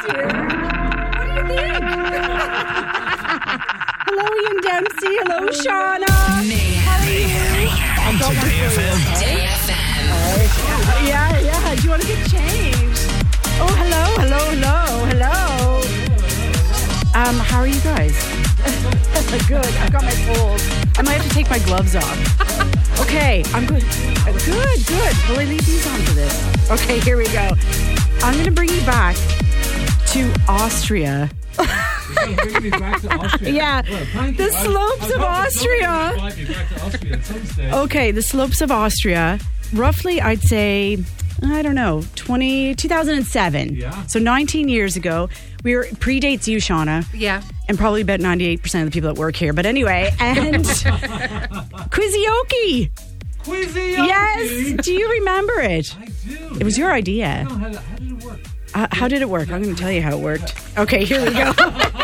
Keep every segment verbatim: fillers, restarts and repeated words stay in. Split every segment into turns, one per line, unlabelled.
here. What do you think? Hello, Ian Dempsey. Hello, Shauna.
On Today F M.
Today F M.
Yeah, yeah. Do you want to get changed? Oh, hello, hello, hello, hello. Um, how are you guys? Good. I've got my poles. I might have to take my gloves off. Okay, I'm good. Uh, Good, good. Will I leave these on for this? Okay, here we go. I'm going to bring you back to Austria.
You're bringing me back to Austria.
Yeah,
Well, thank
the
you. I-
slopes
I
of
thought
Austria.
you might be back to Austria at some stage.
Okay, the slopes of Austria. Roughly, I'd say, I don't know, twenty, two thousand seven.
Yeah.
So nineteen years ago. We were predates you, Shauna.
Yeah.
And probably about ninety-eight percent of the people that work here. But anyway, and Quizioki.
Quizzy.
Yes. Do you remember it?
I do.
It was
yeah.
your idea.
No, how, how did it work?
Uh, how did it work? I'm going to tell you how it worked. Okay, here we go.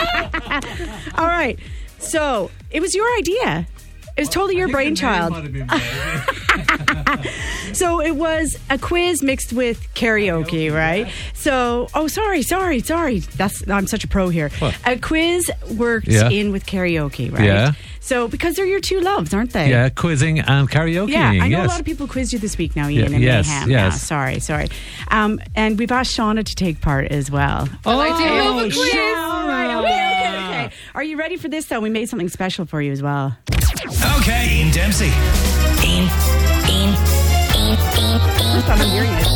All right. So it was your idea. It was totally your
I think the name
brainchild.
might have been mine.
So it was a quiz mixed with karaoke, right? So, oh, sorry, sorry, sorry. That's I'm such a pro here.
What?
A quiz works
Yeah.
in with karaoke, right?
Yeah.
So because they're your two loves, aren't they?
Yeah, quizzing and karaoke.
Yeah, I know
yes.
a lot of people quizzed you this week now, Ian,
Yeah,
and
yes,
Mayhem.
yes.
Yeah, sorry, sorry. Um, and we've asked Shauna to take part as well.
Well, I do love a quiz.
All right, okay, okay, okay. Are you ready for this, though? We made something special for you as well.
Okay, Ian Dempsey.
In, in, in, in,
First time I'm hearing it.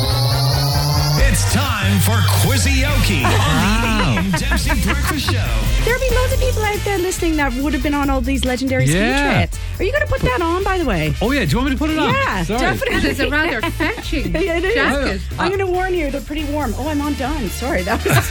It's time for Quizioki on the Ian Dempsey Breakfast Show.
There'll be loads of people out there listening that would have been on all these legendary ski
Yeah.
trips. Are you going to put that on, by the way?
Oh yeah, do you want me to put it on?
Yeah,
Sorry.
definitely.
It's a rather fetching
Yeah, it is.
jacket.
I'm going to warn you, they're pretty warm. Oh, I'm undone. Sorry, that was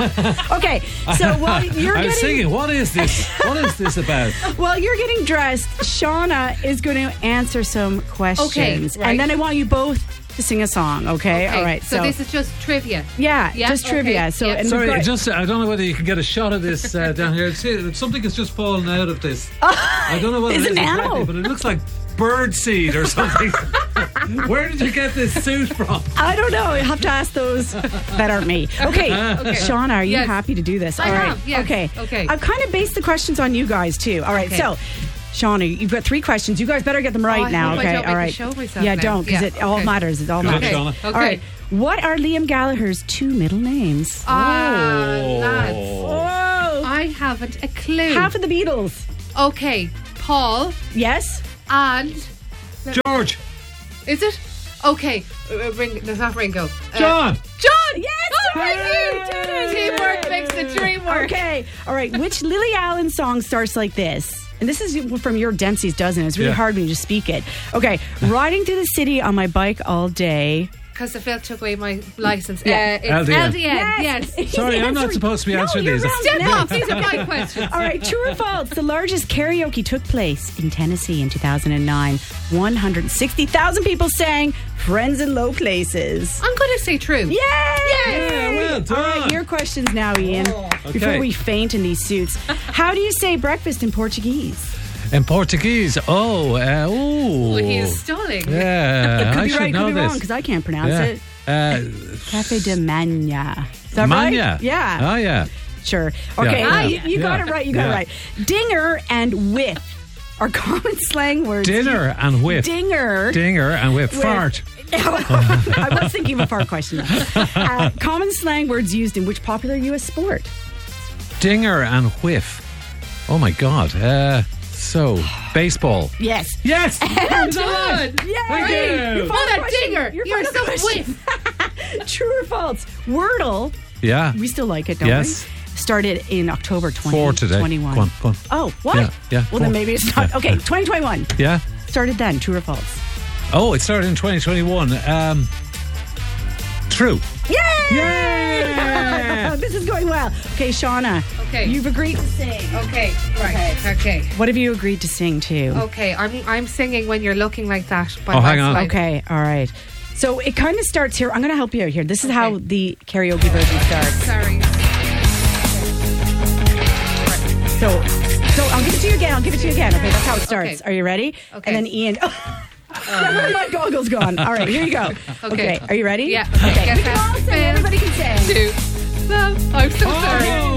okay. So while you're
I was
getting
thinking, what is this? What is this about?
while you're getting dressed, Shauna is going to answer some questions,
right.
and then I want you both to sing a song. Okay,
Okay,
all right.
So, this is just trivia.
yeah,
Yeah,
just
okay,
trivia. So
yeah.
and
Sorry,
we've got-
just I don't know whether you can get a shot of this uh, down here. See, something has just fallen out of this. I don't know what
It's
it is
an
exactly,
animal.
but it looks like bird seed or something. Where did you get this suit from?
I don't know. You have to ask those that aren't me. Okay, Shauna, are you
Yes.
happy to do this?
I
All right.
have, yes.
Okay.
Okay.
I've kind of based the questions on you guys too. All right.
Okay.
So, Shauna, you've got three questions. You guys better get them right
Oh, I
now.
hope I
Okay.
don't make
all
a
right.
show of myself
yeah,
now.
don't because
Yeah,
it all
okay.
matters. It all
Good,
matters.
Shauna.
Okay.
All right. What are Liam Gallagher's two middle names?
Ah,
Oh.
lads.
Oh.
I haven't a clue.
Half of the Beatles.
Okay, Paul
Yes.
and
George,
is it? Okay, uh, Ring, no, not Ringo. Uh,
John.
John.
Yes.
Oh, thank
Hooray!
you. Teamwork makes the dream work.
Okay. All right. Which Lily Allen song starts like this? And this is from your Dempsey's Dozen. It's really
Yeah.
hard when you just speak it. Okay. Riding through the city on my bike all day.
Because the Phil took away my license.
Yeah.
Uh, it's
L D N.
L D N. Yes.
Sorry, I'm not supposed to be
No,
answering
you're
these.
round
Step
next.
off. These are my questions.
All right, true or false? The largest karaoke took place in Tennessee in two thousand nine. one hundred sixty thousand people sang Friends in Low Places.
I'm going to say true.
Yay!
Yeah, well done.
All right, your questions now, Ian. Before
Okay.
we faint in these suits. How do you say breakfast in Portuguese?
In Portuguese, oh, uh, ooh.
Oh, he's stalling.
Yeah,
It could
I
be
should
right,
know
could be wrong,
this.
because I can't pronounce
Yeah.
it.
Uh,
Cafe de Mania. Is that right?
Mania.
Yeah.
Oh, yeah.
Sure. Okay.
Yeah.
Ah,
Yeah.
you, you got
Yeah.
it right. You got
Yeah.
it right. Dinger and whiff are common slang words.
Dinner and whiff.
Dinger.
Dinger and whiff.
With-
Fart.
I was thinking of a fart question. Uh, common slang words used in which popular U S sport?
Dinger and whiff. Oh, my God. Uh, so, baseball.
Yes.
Yes.
Good.
Yeah.
Thank you.
Your final
What a
question.
dinger.
Your
You're
final
so
question.
whiff.
True or false? Wordle.
Yeah.
We still like it, don't
Yes.
we? Started in October
Four
twenty
today.
twenty-one.
Go on, go on.
Oh, what?
Yeah, yeah,
Well,
four.
then maybe it's not.
Yeah.
Okay, twenty twenty-one.
Yeah.
Started then. True or false?
Oh, it started in twenty twenty-one. Um, true.
Yay!
Yeah.
This is going well. Okay, Shauna.
Okay.
You've agreed to sing.
Okay, right. Okay.
What have you agreed to sing to?
Okay, I'm I'm singing When You're Looking Like That by
Oh, hang on.
Landslide.
Okay, all right. So it kind of starts here. I'm going to help you out here. This is how
Okay.
the karaoke version starts.
Sorry.
So, so I'll give it to you again. I'll give it to you again. Okay, that's how it starts.
Okay.
Are you ready?
Okay.
And then Ian. My goggle's gone. All right, here you go.
Okay.
Are you ready?
Yeah.
Okay.
Get
We can
that
all sing.
spin.
Everybody can sing.
Two. Well, I'm so sorry.
Oh!